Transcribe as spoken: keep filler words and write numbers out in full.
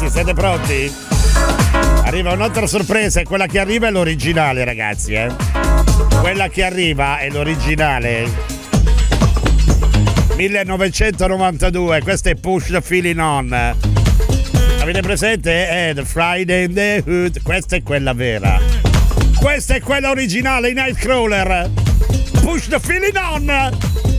ragazzi, siete pronti? Arriva un'altra sorpresa e quella che arriva è l'originale, ragazzi, eh. Quella che arriva è l'originale. millenovecentonovantadue, questo è Push the Feeling On. Avete presente? È The Friday in the Hood. Questa è quella vera. Questa è quella originale, i Nightcrawler. Push the Feeling On.